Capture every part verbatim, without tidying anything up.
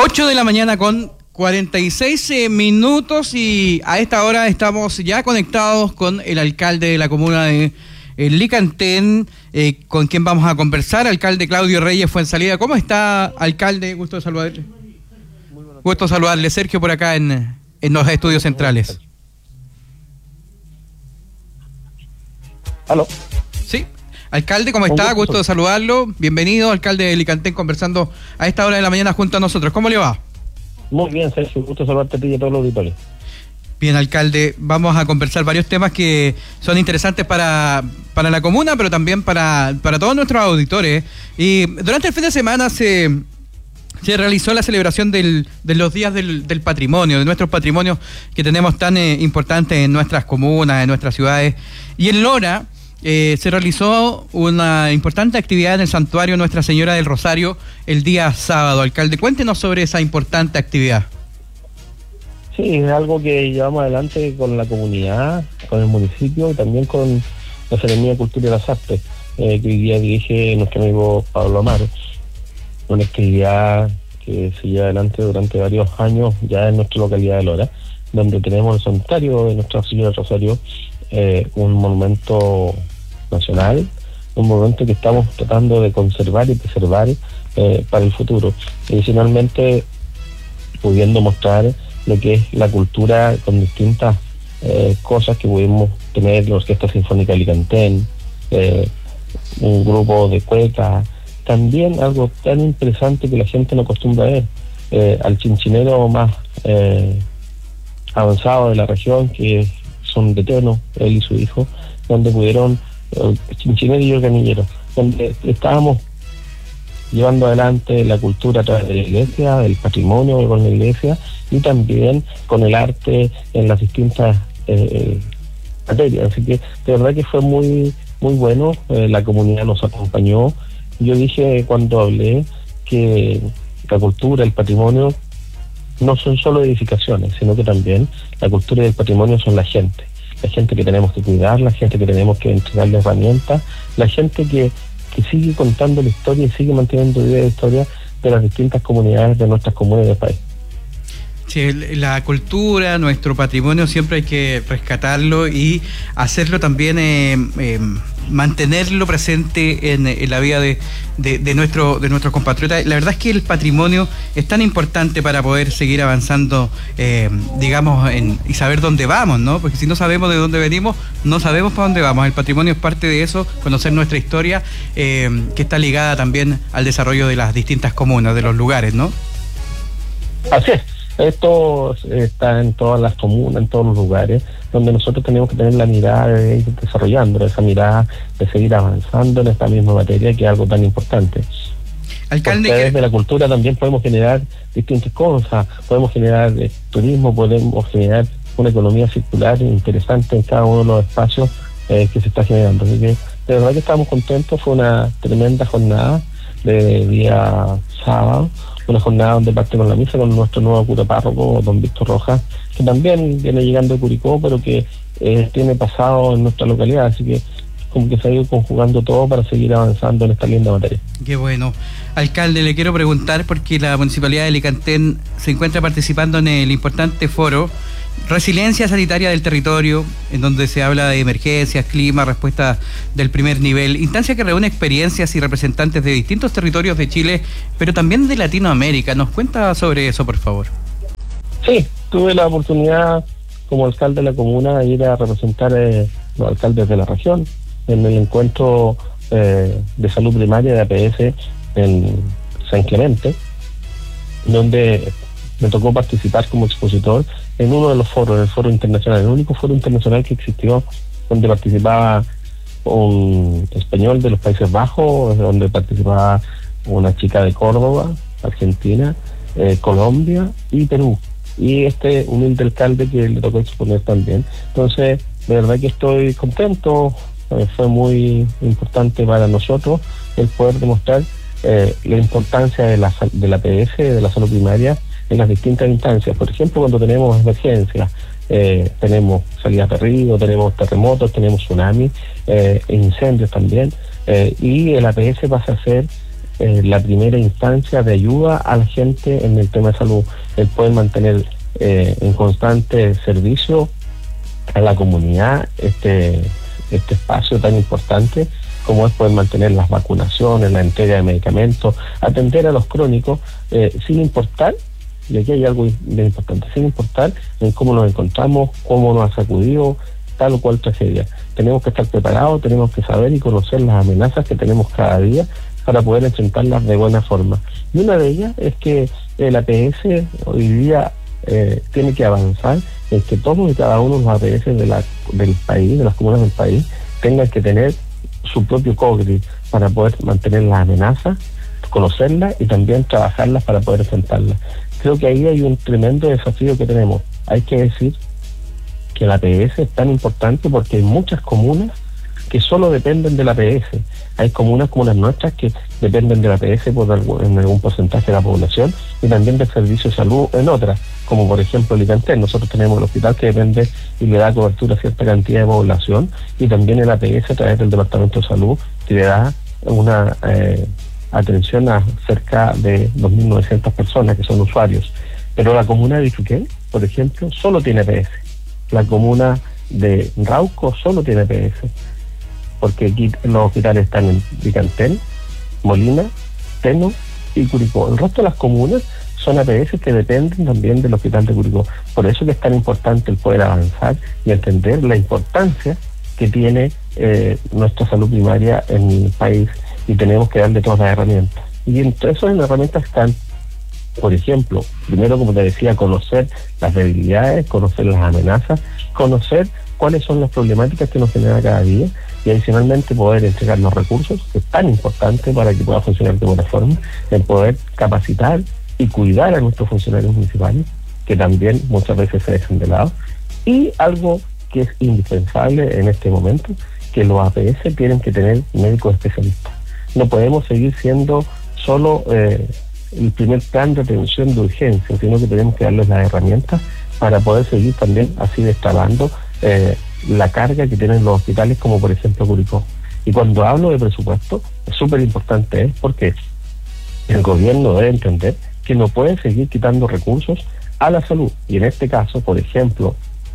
ocho de la mañana con cuarenta y seis eh, minutos y a esta hora estamos ya conectados con el alcalde de la comuna de eh, Licantén, eh, con quien vamos a conversar, alcalde Claudio Reyes Fuenzalida. ¿Cómo está, alcalde? Gusto de saludarle. Gusto de saludarle, Sergio, por acá en, en los estudios centrales. ¿Aló? Sí. Alcalde, ¿cómo está? Gusto de saludarlo. Bienvenido, alcalde de Licantén, conversando a esta hora de la mañana junto a nosotros. ¿Cómo le va? Muy bien, Sergio. Gusto saludarte a ti y a todos los auditores. Bien, alcalde, vamos a conversar varios temas que son interesantes para, para la comuna, pero también para, para todos nuestros auditores. Y durante el fin de semana se, se realizó la celebración del, de los días del, del patrimonio, de nuestros patrimonios que tenemos tan eh, importantes en nuestras comunas, en nuestras ciudades. Y en Lora eh, se realizó una importante actividad en el santuario Nuestra Señora del Rosario el día sábado. Alcalde, cuéntenos sobre esa importante actividad. Sí, es algo que llevamos adelante con la comunidad, con el municipio y también con la Seremía de Cultura y las Artes, eh, que hoy día dirige nuestro amigo Pablo Amaro. Una actividad que se lleva adelante durante varios años ya en nuestra localidad de Lora, donde tenemos el santuario de Nuestra Señora del Rosario, eh, un monumento nacional, un monumento que estamos tratando de conservar y preservar eh, para el futuro. Adicionalmente, pudiendo mostrar lo que es la cultura con distintas eh, cosas que pudimos tener, la Orquesta Sinfónica de Licantén, eh, un grupo de cuecas, también algo tan interesante que la gente no acostumbra a ver, eh, al chinchinero más eh, avanzado de la región, que son de Teno, él y su hijo, donde pudieron, eh, chinchinero y organillero, donde estábamos llevando adelante la cultura a través de la iglesia, del patrimonio con la iglesia y también con el arte en las distintas eh, materias. Así que de verdad que fue muy muy bueno, eh, la comunidad nos acompañó. Yo dije cuando hablé que la cultura, el patrimonio no son solo edificaciones, sino que también la cultura y el patrimonio son la gente, la gente que tenemos que cuidar, la gente que tenemos que entregarle herramientas, la gente que que sigue contando la historia y sigue manteniendo viva la historia de las distintas comunidades de nuestras comunas del país. Sí, la cultura, nuestro patrimonio, siempre hay que rescatarlo y hacerlo también, eh, eh, mantenerlo presente en, en la vida de, de, de, nuestro, de nuestros compatriotas. La verdad es que el patrimonio es tan importante para poder seguir avanzando, eh, digamos, en, y saber dónde vamos, ¿no? Porque si no sabemos de dónde venimos, no sabemos para dónde vamos. El patrimonio es parte de eso, conocer nuestra historia, eh, que está ligada también al desarrollo de las distintas comunas, de los lugares, ¿no? Así es. Esto está en todas las comunas, en todos los lugares, donde nosotros tenemos que tener la mirada de ir desarrollando, esa mirada de seguir avanzando en esta misma materia, que es algo tan importante. Alcalde, porque desde la cultura también podemos generar distintas cosas, podemos generar eh, turismo, podemos generar una economía circular interesante en cada uno de los espacios eh, que se está generando. Así que de verdad que estamos contentos, fue una tremenda jornada de día sábado, una jornada donde parte con la misa con nuestro nuevo cura párroco, don Víctor Rojas, que también viene llegando de Curicó, pero que eh, tiene pasado en nuestra localidad, así que como que se ha ido conjugando todo para seguir avanzando en esta linda materia. Qué bueno. Alcalde, le quiero preguntar, porque la Municipalidad de Licantén se encuentra participando en el importante foro Resiliencia Sanitaria del Territorio, en donde se habla de emergencias, clima, respuesta del primer nivel, instancia que reúne experiencias y representantes de distintos territorios de Chile, pero también de Latinoamérica. ¿Nos cuenta sobre eso, por favor? Sí, tuve la oportunidad como alcalde de la comuna de ir a representar eh, los alcaldes de la región en el encuentro eh, de salud primaria de A P S en San Clemente, donde me tocó participar como expositor en uno de los foros, el foro internacional, el único foro internacional que existió, donde participaba un español de los Países Bajos, donde participaba una chica de Córdoba, Argentina, eh, Colombia y Perú, y este humilde alcalde que le tocó exponer también. Entonces, de verdad que estoy contento, eh, fue muy importante para nosotros el poder demostrar eh, la importancia de la, de la P S, de la salud primaria, en las distintas instancias. Por ejemplo, cuando tenemos emergencias, eh, tenemos salidas de río, tenemos terremotos, tenemos tsunamis, eh, e incendios también, eh, y el A P S pasa a ser eh, la primera instancia de ayuda a la gente en el tema de salud, el poder mantener eh, en constante servicio a la comunidad este, este espacio tan importante como es poder mantener las vacunaciones, la entrega de medicamentos, atender a los crónicos, eh, sin importar, y aquí hay algo bien importante, sin importar en cómo nos encontramos, cómo nos ha sacudido tal o cual tragedia. Tenemos que estar preparados, tenemos que saber y conocer las amenazas que tenemos cada día para poder enfrentarlas de buena forma. Y una de ellas es que el A P S hoy día eh, tiene que avanzar en que todos y cada uno de los A P S de la, del país, de las comunas del país, tengan que tener su propio COGRI para poder mantener las amenazas, conocerlas y también trabajarlas para poder enfrentarlas. Creo que ahí hay un tremendo desafío que tenemos. Hay que decir que el A P S es tan importante porque hay muchas comunas que solo dependen del A P S. Hay comunas como las nuestras que dependen del A P S por algún, en algún porcentaje de la población y también del servicio de salud en otras, como por ejemplo Licantel. Nosotros tenemos el hospital que depende y le da cobertura a cierta cantidad de población y también el A P S a través del Departamento de Salud que le da una eh, atención a cerca de dos mil novecientas personas que son usuarios. Pero la comuna de Iquique, por ejemplo, solo tiene A P S. La comuna de Rauco solo tiene A P S, porque aquí los hospitales están en Licantel, Molina, Teno y Curicó. El resto de las comunas son A P S que dependen también del hospital de Curicó. Por eso que es tan importante el poder avanzar y entender la importancia que tiene eh, nuestra salud primaria en el país, y tenemos que darle todas las herramientas. Y entre esas herramientas están, por ejemplo, primero, como te decía, conocer las debilidades, conocer las amenazas, conocer cuáles son las problemáticas que nos genera cada día y adicionalmente poder entregar los recursos, que es tan importante para que pueda funcionar de buena forma, en poder capacitar y cuidar a nuestros funcionarios municipales, que también muchas veces se dejan de lado, y algo que es indispensable en este momento, que los A P S tienen que tener médicos especialistas. No podemos seguir siendo solo eh, el primer plan de atención de urgencia, sino que tenemos que darles las herramientas para poder seguir también así destrabando eh, la carga que tienen los hospitales, como por ejemplo Curicó. Y cuando hablo de presupuesto, es súper importante, ¿eh? porque el gobierno debe entender que no puede seguir quitando recursos a la salud. Y en este caso, por ejemplo,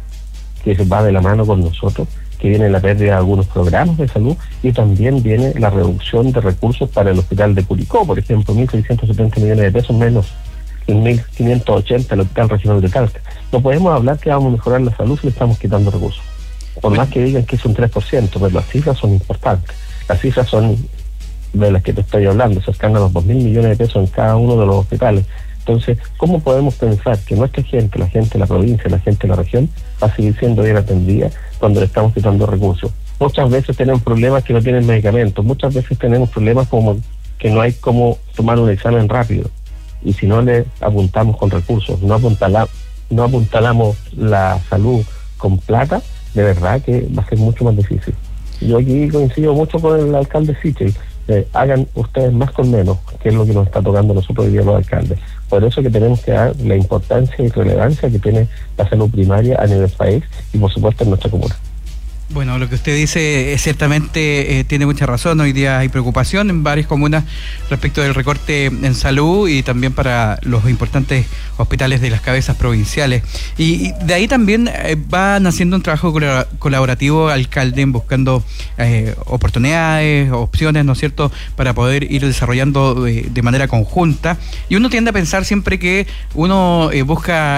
que se va de la mano con nosotros, que viene la pérdida de algunos programas de salud y también viene la reducción de recursos para el hospital de Curicó, por ejemplo, mil seiscientos setenta millones de pesos menos en mil quinientos ochenta el hospital regional de Talca. No podemos hablar que vamos a mejorar la salud si le estamos quitando recursos. Por más que digan que es un tres por ciento, pero las cifras son importantes. Las cifras son de las que te estoy hablando, cercanas a los dos mil millones de pesos en cada uno de los hospitales. Entonces, ¿cómo podemos pensar que nuestra gente, la gente de la provincia, la gente de la región, va a seguir siendo bien atendida cuando le estamos quitando recursos? Muchas veces tenemos problemas que no tienen medicamentos, muchas veces tenemos problemas como que no hay cómo tomar un examen rápido, y si no le apuntamos con recursos, no apuntala, no apuntalamos la salud con plata, de verdad que va a ser mucho más difícil. Yo aquí coincido mucho con el alcalde Sichel. Eh, hagan ustedes más con menos, que es lo que nos está tocando a nosotros hoy día los alcaldes. Por eso que tenemos que dar la importancia y relevancia que tiene la salud primaria a nivel país y por supuesto en nuestra comuna. Bueno, lo que usted dice es ciertamente eh, tiene mucha razón. Hoy día hay preocupación en varias comunas respecto del recorte en salud y también para los importantes hospitales de las cabezas provinciales. Y, y de ahí también eh, van haciendo un trabajo colaborativo alcalde buscando eh, oportunidades, opciones, ¿no es cierto?, para poder ir desarrollando de, de manera conjunta. Y uno tiende a pensar siempre que uno eh, busca